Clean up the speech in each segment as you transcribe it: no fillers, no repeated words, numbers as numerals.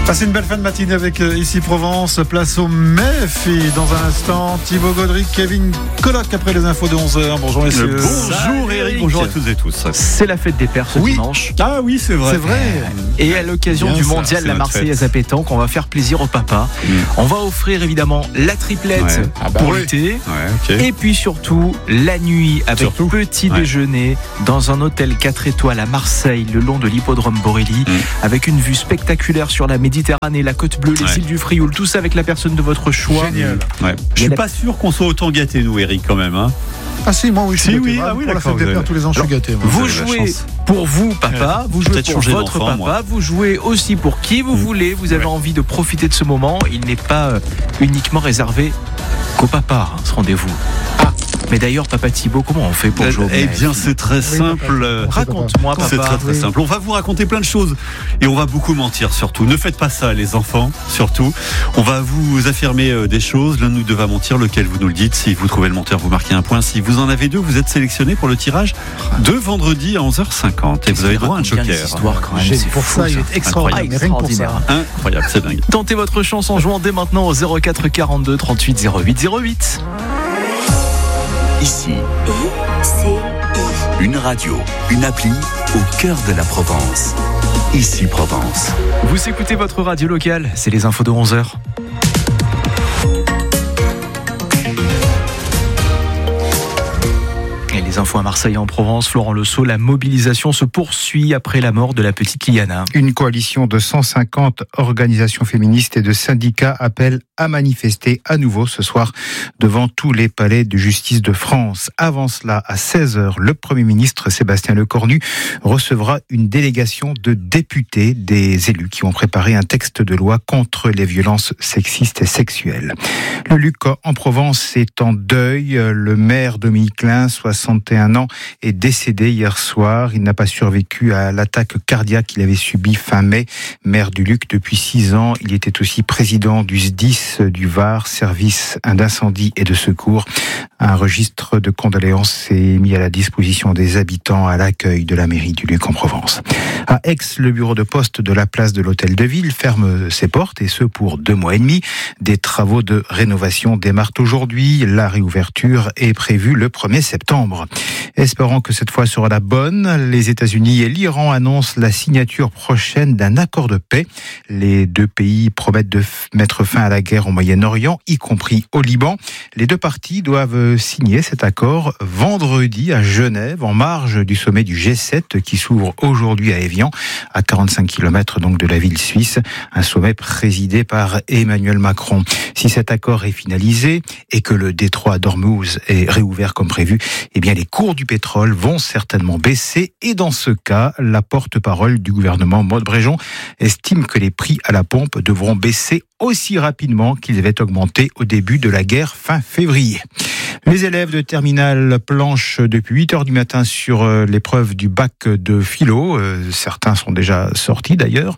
Passez une belle fin de matinée avec Ici Provence, place au MEF. Et dans un instant, Thibaut Godric, Kevin Colloc après les infos de 11h. Bonjour messieurs. Bonjour Eric, bonjour à toutes et tous. C'est la fête des pères ce dimanche. Ah oui, c'est vrai. C'est vrai. Et à l'occasion Bien du ça, mondial c'est La notre Marseillaise fête. à pétanque, on va faire plaisir au papa. On va offrir évidemment la triplette pour l'été. Ouais, ok. Et puis surtout la nuit avec Surtout. petit Ouais. déjeuner dans un hôtel 4 étoiles à Marseille, le long de l'hippodrome Borelli, avec une vue spectaculaire sur la Méditerranée, la côte bleue, les îles du Frioul, tout ça avec la personne de votre choix. Génial. Ouais. Je suis pas sûr qu'on soit autant gâtés, nous, Eric, quand même. Hein. Ah si, moi oui, je suis Si, gâté. oui, Moi, ah oui, pour la d'accord, fête des vous pères avez- tous les ans, je suis gâté. Moi. Vous avez la jouez chance. pour vous, papa, vous jouez Peut-être pour changer votre d'enfant, papa, moi. vous jouez aussi pour qui vous voulez, vous avez envie de profiter de ce moment. Il n'est pas uniquement réservé qu'au papa, ce rendez-vous. Mais d'ailleurs, papa Thibaut, comment on fait pour jouer au Eh MEF? bien, c'est très simple. Raconte-moi, C'est papa. très simple. On va vous raconter plein de choses et on va beaucoup mentir surtout. Ne faites pas ça, les enfants, surtout. On va vous affirmer des choses. L'un de nous deux va mentir, lequel vous nous le dites. Si vous trouvez le menteur, vous marquez un point. Si vous en avez deux, vous êtes sélectionné pour le tirage de vendredi à 11h50 et vous avez droit à un Raconte bien les joker. histoires, quand même, J'ai- c'est pour fou, ça, il est extraordinaire. Mais rien que pour ça. Incroyable, c'est dingue. Tentez votre chance en jouant dès maintenant au 04 42 38 08 08. Ici, une radio, une appli au cœur de la Provence. Ici Provence. Vous écoutez votre radio locale, c'est les infos de 11h. Et les infos à Marseille et en Provence, Florent Le Sceau, la mobilisation se poursuit après la mort de la petite Liana. Une coalition de 150 organisations féministes et de syndicats appelle à manifester à nouveau ce soir devant tous les palais de justice de France. Avant cela, à 16h, le Premier ministre Sébastien Lecornu recevra une délégation de députés, des élus qui ont préparé un texte de loi contre les violences sexistes et sexuelles. Le Luc en Provence est en deuil. Le maire Dominique Klein, 61 ans, est décédé hier soir. Il n'a pas survécu à l'attaque cardiaque qu'il avait subie fin mai. Maire du Luc depuis 6 ans, il était aussi président du SDIS du Var, service d'incendie et de secours. Un registre de condoléances est mis à la disposition des habitants à l'accueil de la mairie du Luc en Provence. À Aix, le bureau de poste de la place de l'Hôtel de Ville ferme ses portes et ce pour 2 mois et demi. Des travaux de rénovation démarrent aujourd'hui. La réouverture est prévue le 1er septembre. Espérant que cette fois sera la bonne, les États-Unis et l'Iran annoncent la signature prochaine d'un accord de paix. Les deux pays promettent de mettre fin à la guerre au Moyen-Orient, y compris au Liban. Les deux parties doivent signer cet accord vendredi à Genève, en marge du sommet du G7 qui s'ouvre aujourd'hui à Évian, à 45 km donc de la ville suisse. Un sommet présidé par Emmanuel Macron. Si cet accord est finalisé et que le détroit d'Ormuz est réouvert comme prévu, eh bien les cours du pétrole vont certainement baisser. Et dans ce cas, la porte-parole du gouvernement, Maud Bréjon, estime que les prix à la pompe devront baisser aussi rapidement qu'ils avaient augmenté au début de la guerre fin février. Les élèves de terminale planchent depuis 8h du matin sur l'épreuve du bac de philo. Certains sont déjà sortis d'ailleurs.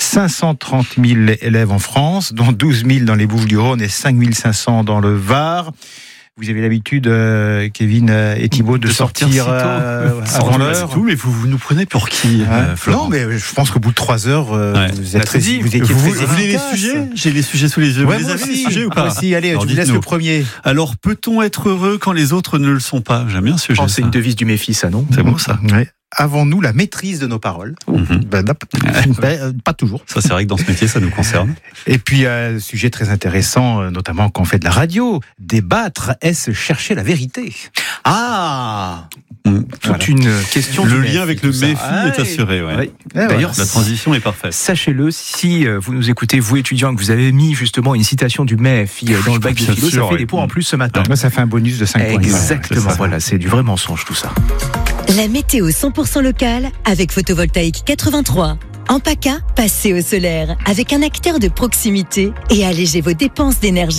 530 000 élèves en France, dont 12 000 dans les Bouches-du-Rhône et 5 500 dans le Var. Vous avez l'habitude, Kevin et Thibaut, de sortir avant l'heure. Tout, mais vous nous prenez pour qui, Florent? Non, mais je pense qu'au bout de 3 heures, vous étiez très Vous voulez les efficace. sujets? J'ai les sujets sous les yeux. Ouais, vous les moi avez, aussi. les sujets ou pas? Moi aussi, allez, Alors, tu vous laisses dites-nous. le premier. Alors, peut-on être heureux quand les autres ne le sont pas? J'aime bien ce sujet. C'est ça. une devise du Méfi, ça, non? C'est beau, ça. Ouais. Avons-nous la maîtrise de nos paroles? Pas toujours. Ça, c'est vrai que dans ce métier, ça nous concerne. Et puis, sujet très intéressant, notamment quand on fait de la radio. Débattre, est-ce chercher la vérité? Ah, toute Voilà. une question. Le du lien MEF, avec tout le ça. MEFI est Ah, assuré. Ouais. oui. D'ailleurs, La transition est parfaite. Sachez-le, si vous nous écoutez, vous étudiants, que vous avez mis justement une citation du MEF dans le bac de Bien philo, sûr, ça fait oui. des points en plus ce matin. moi, ça fait un bonus de 5 points. Exactement, c'est ça. voilà, c'est du vrai mensonge tout ça. La météo 100% locale avec Photovoltaïque 83. En PACA, passez au solaire avec un acteur de proximité et allégez vos dépenses d'énergie.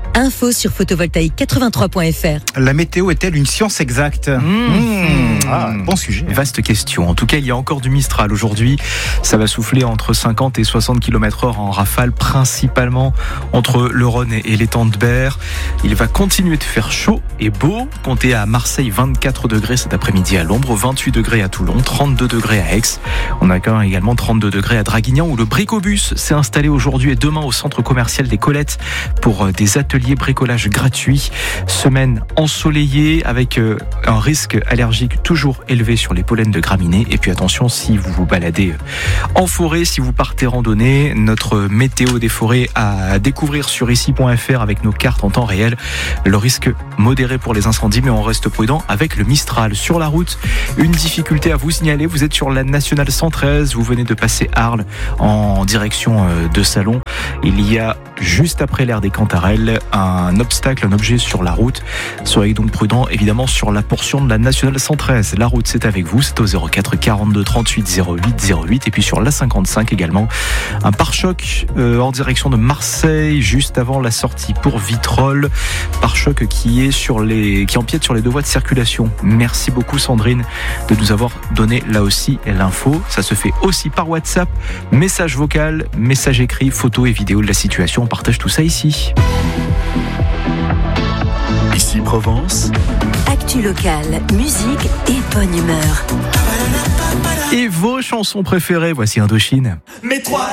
Info sur photovoltaïque83.fr. La météo est-elle une science exacte? Bon sujet. Vaste question. En tout cas, il y a encore du Mistral aujourd'hui. Ça va souffler entre 50 et 60 km/h en rafale, principalement entre le Rhône et l'étang de Berre. Il va continuer de faire chaud et beau. Comptez à Marseille 24 degrés cet après-midi à l'ombre, 28 degrés à Toulon, 32 degrés à Aix. On a également 32 degrés à Draguignan où le Bricobus s'est installé aujourd'hui et demain au centre commercial des Colettes pour des ateliers bricolage gratuits. Semaine ensoleillée avec un risque allergique toujours élevé sur les pollens de graminées. Et puis attention, si vous vous baladez en forêt, si vous partez randonner, notre météo des forêts à découvrir sur ici.fr avec nos cartes en temps réel. Le risque modéré pour les incendies, mais on reste prudent avec le Mistral. Sur la route, une difficulté à vous signaler. Vous êtes sur la nationale 113, vous venez de passer Arles en direction de Salon. Il y a juste après l'aire des Cantarelles un obstacle, un objet sur la route. Soyez donc prudent évidemment sur la portion de la nationale 113. La route c'est avec vous, c'est au 04 42 38 08 08 et puis sur la 55 également un pare-choc en direction de Marseille juste avant la sortie pour Vitrolles. Pare-choc qui empiète sur les deux voies de circulation. Merci beaucoup Sandrine de nous avoir donné là aussi l'info. Ça se fait aussi par WhatsApp, message vocal, message écrit, photos et vidéos de la situation. On partage tout ça ici. Ici Provence. Actu locale, musique et bonne humeur. Et vos chansons préférées, voici Indochine. Mais toi